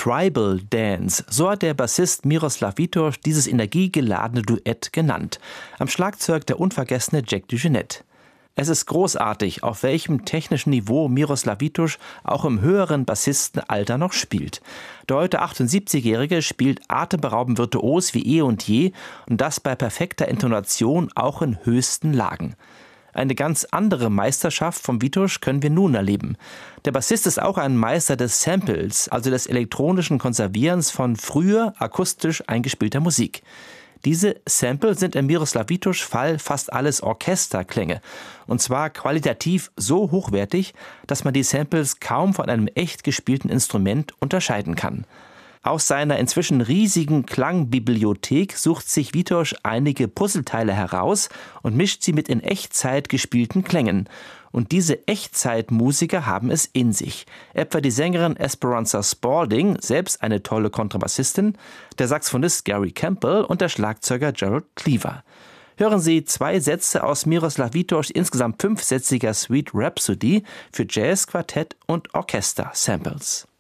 Tribal Dance, so hat der Bassist Miroslav Vitouš dieses energiegeladene Duett genannt. Am Schlagzeug der unvergessene Jack DeJohnette. Es ist großartig, auf welchem technischen Niveau Miroslav Vitouš auch im höheren Bassistenalter noch spielt. Der heute 78-Jährige spielt atemberaubend virtuos wie eh und je und das bei perfekter Intonation auch in höchsten Lagen. Eine ganz andere Meisterschaft von Vitouš können wir nun erleben. Der Bassist ist auch ein Meister des Samples, also des elektronischen Konservierens von früher akustisch eingespielter Musik. Diese Sample sind im Miroslav Vitouš Fall fast alles Orchesterklänge. Und zwar qualitativ so hochwertig, dass man die Samples kaum von einem echt gespielten Instrument unterscheiden kann. Aus seiner inzwischen riesigen Klangbibliothek sucht sich Vitouš einige Puzzleteile heraus und mischt sie mit in Echtzeit gespielten Klängen. Und diese Echtzeitmusiker haben es in sich. Etwa die Sängerin Esperanza Spalding, selbst eine tolle Kontrabassistin, der Saxophonist Gary Campbell und der Schlagzeuger Gerald Cleaver. Hören Sie 2 Sätze aus Miroslav Vitouš insgesamt 5-sätziger Sweet Rhapsody für Jazz, Quartett und Orchester-Samples.